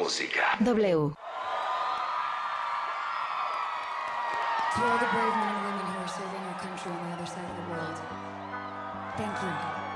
música. W. To all the brave men and women who are serving our country on the other side of the world, thank you.